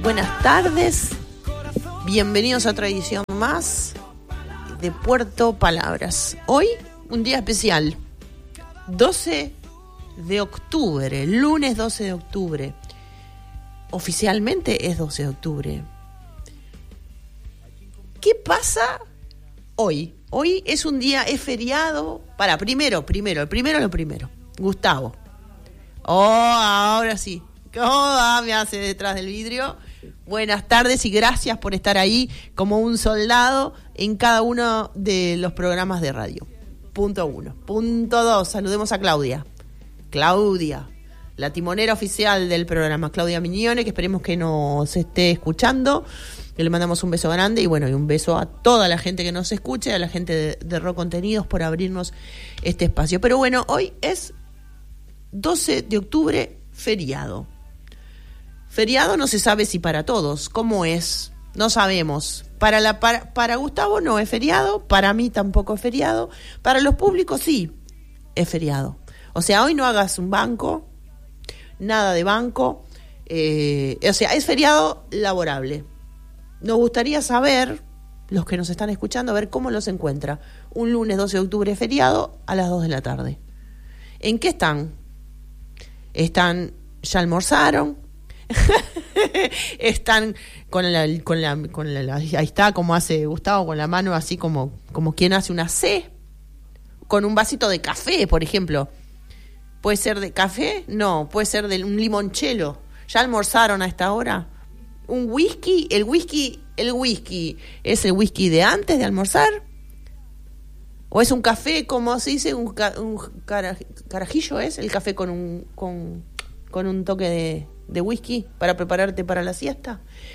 Buenas tardes, bienvenidos a otra edición más de Puerto Palabras. Hoy un día especial, 12 de octubre, lunes 12 de octubre. Oficialmente es 12 de octubre. ¿Qué pasa hoy? Hoy es un día, es feriado para primero. Gustavo. Oh, ahora sí. ¿Cómo me hace detrás del vidrio? Buenas tardes y gracias por estar ahí como un soldado en cada uno de los programas de radio. Punto 1. Punto 2, saludemos a Claudia. Claudia, la timonera oficial del programa, Claudia Mignone, que esperemos que nos esté escuchando. Le mandamos un beso grande y bueno, y un beso a toda la gente que nos escuche, a la gente de Rock Contenidos por abrirnos este espacio. Pero bueno, hoy es 12 de octubre, feriado. Feriado no se sabe si para todos, ¿cómo es? No sabemos. Para Gustavo no es feriado, para mí tampoco es feriado, para los públicos sí es feriado. O sea, hoy no hagas un banco, nada de banco, o sea, es feriado laborable. Nos gustaría saber, los que nos están escuchando, a ver cómo los encuentra. Un lunes 12 de octubre feriado a las 2 de la tarde. ¿En qué están? ¿Ya almorzaron? Están con la ahí está, como hace Gustavo, con la mano así como quien hace una C, con un vasito de café, por ejemplo. ¿Puede ser de café? No, puede ser de un limoncello. ¿Ya almorzaron a esta hora? ¿Un whisky? ¿El whisky es el whisky de antes de almorzar? ¿O es un café, como se dice, un carajillo es? ¿El café con un toque de whisky para prepararte para la siesta?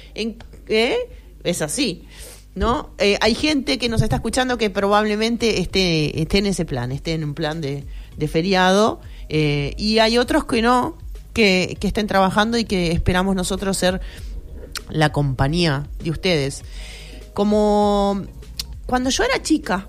Es así, ¿no? Hay gente que nos está escuchando que probablemente esté en ese plan, esté en un plan de feriado, y hay otros que no, que estén trabajando y que esperamos nosotros ser la compañía de ustedes. Como cuando yo era chica,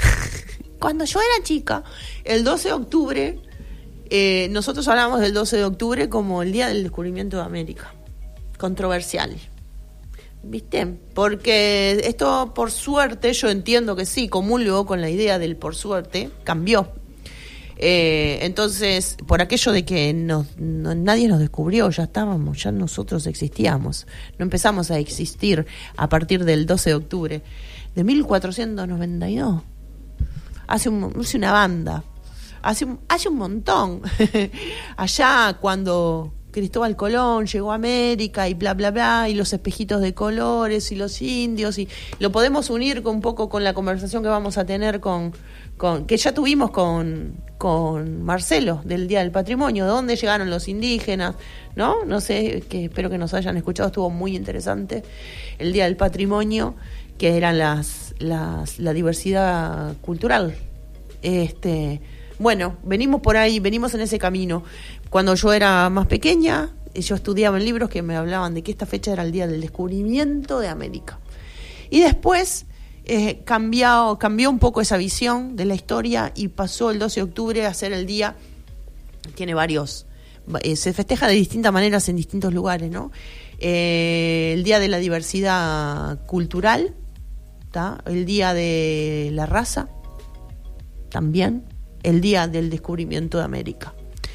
el 12 de octubre, nosotros hablamos del 12 de octubre como el día del descubrimiento de América. Controversial, ¿viste? Porque esto, por suerte, yo entiendo que sí, comulgo con la idea del por suerte, cambió. Entonces, por aquello de que nadie nos descubrió, ya nosotros existíamos. No empezamos a existir a partir del 12 de octubre de 1492. Hace una banda. Hace un montón. Allá cuando Cristóbal Colón llegó a América y bla, bla, bla, y los espejitos de colores y los indios, y lo podemos unir un poco con la conversación que vamos a tener que ya tuvimos con Marcelo del Día del Patrimonio, de dónde llegaron los indígenas, ¿no? No sé, que espero que nos hayan escuchado, estuvo muy interesante el Día del Patrimonio, que eran la diversidad cultural. Bueno, venimos por ahí, venimos en ese camino. Cuando yo era más pequeña, yo estudiaba en libros que me hablaban de que esta fecha era el día del descubrimiento de América. Y después cambió un poco esa visión de la historia y pasó el 12 de octubre a ser el día, tiene varios, se festeja de distintas maneras en distintos lugares, ¿no? El día de la diversidad cultural, ¿tá? El día de la raza, también el día del descubrimiento de América.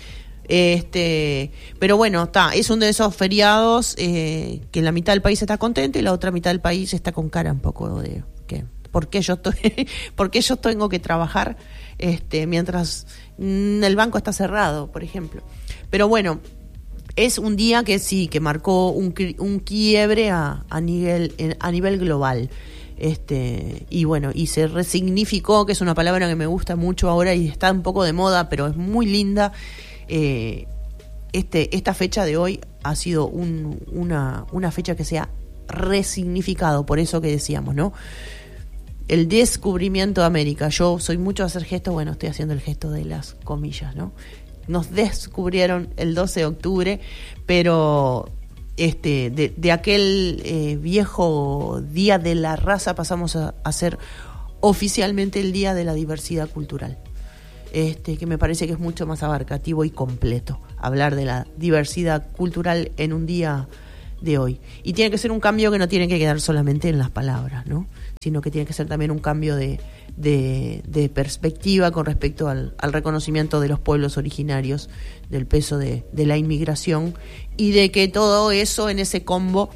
Pero bueno, es uno de esos feriados que la mitad del país está contento y la otra mitad del país está con cara un poco de ¿por qué yo tengo que trabajar mientras el banco está cerrado, por ejemplo? Pero bueno, es un día que sí, que marcó un quiebre a nivel global. Y bueno, y se resignificó, que es una palabra que me gusta mucho ahora y está un poco de moda, pero es muy linda. Esta fecha de hoy ha sido una fecha que se ha resignificado, por eso que decíamos, ¿no? El descubrimiento de América. Yo soy mucho de hacer gestos, bueno, estoy haciendo el gesto de las comillas, ¿no? Nos descubrieron el 12 de octubre, pero de aquel viejo Día de la Raza pasamos a ser oficialmente el Día de la Diversidad Cultural, que me parece que es mucho más abarcativo y completo hablar de la diversidad cultural en un día de hoy. Y tiene que ser un cambio que no tiene que quedar solamente en las palabras, ¿no? Sino que tiene que ser también un cambio de perspectiva con respecto al reconocimiento de los pueblos originarios, del peso de la inmigración, y de que todo eso en ese combo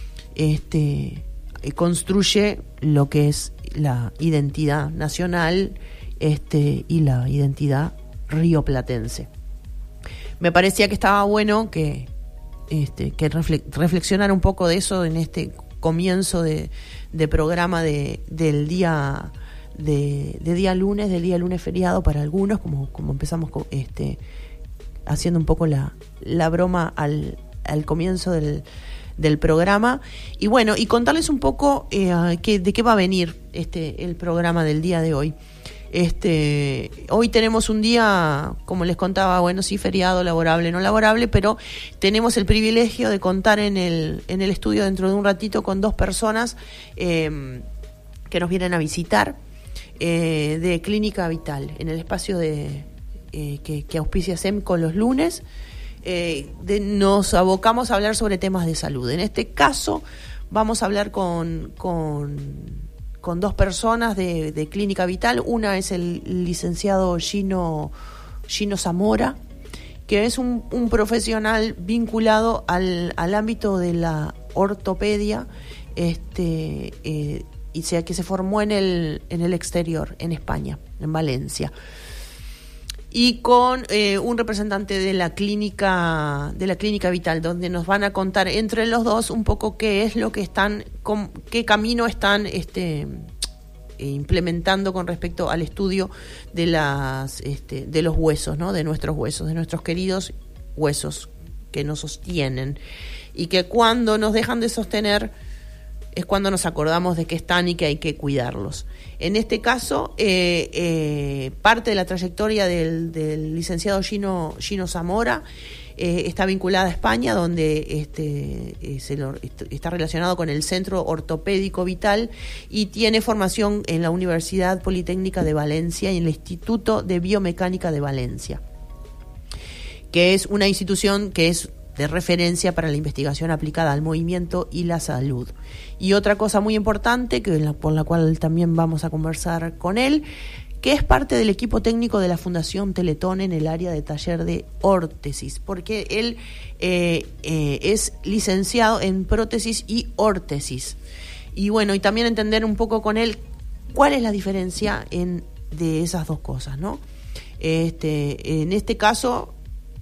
construye lo que es la identidad nacional y la identidad rioplatense. Me parecía que estaba bueno que reflexionar un poco de eso en este comienzo de programa del día día lunes feriado para algunos, como empezamos haciendo un poco la broma al comienzo del programa. Y bueno, y contarles un poco de qué va a venir el programa del día de hoy. Hoy tenemos un día, como les contaba, bueno, sí, feriado, laborable, no laborable, pero tenemos el privilegio de contar en el estudio dentro de un ratito con 2 personas que nos vienen a visitar de Clínica Vital, en el espacio que auspicia SEMCO los lunes. Nos abocamos a hablar sobre temas de salud. En este caso vamos a hablar con 2 personas de Clínica Vital. Una es el licenciado Gino Zamora, que es un profesional vinculado al ámbito de la ortopedia, y sea que se formó en el exterior, en España, en Valencia. Y con un representante de la clínica Vital, donde nos van a contar entre los dos un poco qué es lo que qué camino están implementando con respecto al estudio de los huesos, ¿no? De nuestros huesos, de nuestros queridos huesos que nos sostienen, y que cuando nos dejan de sostener es cuando nos acordamos de que están y que hay que cuidarlos. En este caso, parte de la trayectoria del licenciado Gino Zamora está vinculada a España, donde está relacionado con el Centro Ortopédico Vital, y tiene formación en la Universidad Politécnica de Valencia y en el Instituto de Biomecánica de Valencia, que es una institución que es de referencia para la investigación aplicada al movimiento y la salud. Y otra cosa muy importante, por la cual también vamos a conversar con él, que es parte del equipo técnico de la Fundación Teletón en el área de taller de órtesis, porque él es licenciado en prótesis y órtesis. Y bueno, y también entender un poco con él cuál es la diferencia de esas dos cosas, ¿no? En este caso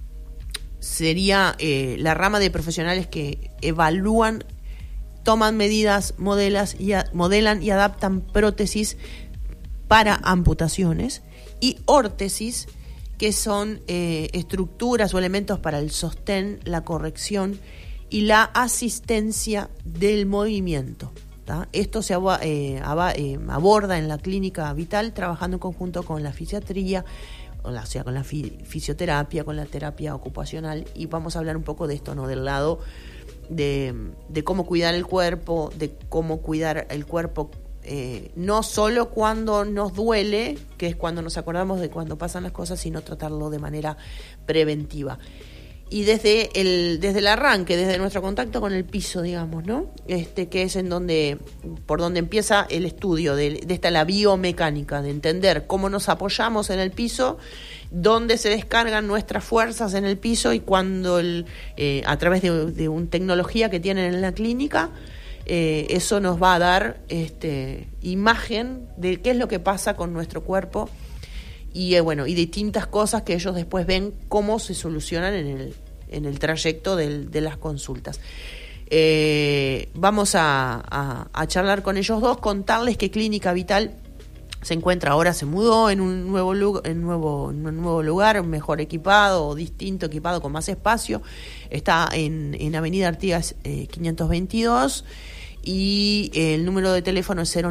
sería la rama de profesionales que evalúan, toman medidas, modelan y adaptan prótesis para amputaciones, y órtesis, que son estructuras o elementos para el sostén, la corrección y la asistencia del movimiento, ¿tá? Esto se aborda en la Clínica Vital, trabajando en conjunto con la fisiatría, con la fisioterapia, con la terapia ocupacional, y vamos a hablar un poco de esto, ¿no? Del lado de cómo cuidar el cuerpo, de cómo cuidar el cuerpo no solo cuando nos duele, que es cuando nos acordamos de cuando pasan las cosas, sino tratarlo de manera preventiva. Y desde el arranque, desde nuestro contacto con el piso, digamos, ¿no? Que es por donde empieza el estudio de la biomecánica, de entender cómo nos apoyamos en el piso, dónde se descargan nuestras fuerzas en el piso, y cuando a través de una tecnología que tienen en la clínica, eso nos va a dar imagen de qué es lo que pasa con nuestro cuerpo, y y distintas cosas que ellos después ven cómo se solucionan en el trayecto de las consultas. Vamos a charlar con ellos dos, contarles que Clínica Vital se mudó en un nuevo lugar, mejor equipado o distinto equipado, con más espacio. Está en Avenida Artigas 522, y el número de teléfono es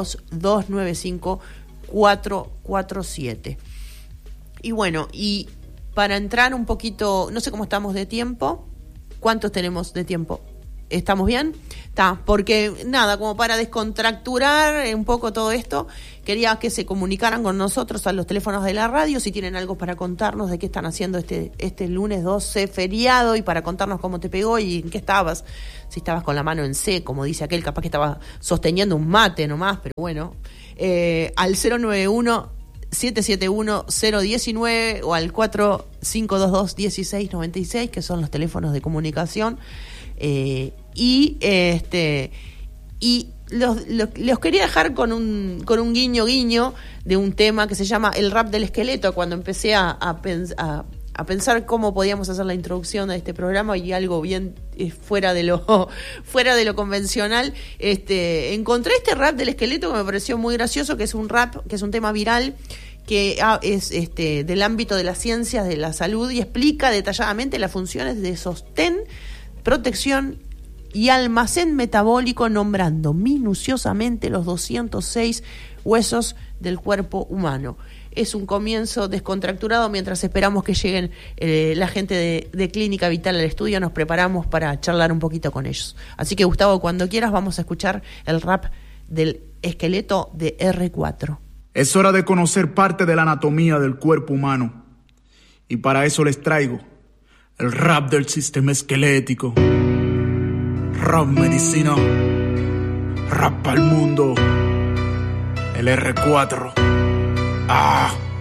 092-295-447. Y bueno, y para entrar un poquito, no sé cómo estamos de tiempo. ¿Cuántos tenemos de tiempo? ¿Estamos bien? Porque nada, como para descontracturar un poco todo esto, quería que se comunicaran con nosotros a los teléfonos de la radio, si tienen algo para contarnos de qué están haciendo este lunes 12 feriado, y para contarnos cómo te pegó y en qué estabas, si estabas con la mano en C, como dice aquel, capaz que estaba sosteniendo un mate nomás, pero bueno, al 091-771-019 o al 4522-1696, que son los teléfonos de comunicación. Y los quería dejar con un guiño de un tema que se llama El rap del esqueleto. Cuando empecé a pensar cómo podíamos hacer la introducción a este programa, y algo bien fuera de lo convencional, encontré este rap del esqueleto que me pareció muy gracioso, que es un rap, que es un tema viral, que es del ámbito de las ciencias de la salud, y explica detalladamente las funciones de sostén, protección y almacén metabólico, nombrando minuciosamente los 206 huesos del cuerpo humano. Es un comienzo descontracturado. Mientras esperamos que lleguen la gente de Clínica Vital al estudio, nos preparamos para charlar un poquito con ellos. Así que, Gustavo, cuando quieras vamos a escuchar el rap del esqueleto de R4. Es hora de conocer parte de la anatomía del cuerpo humano, y para eso les traigo el rap del sistema esquelético. Rap medicina, rap al mundo, el R4.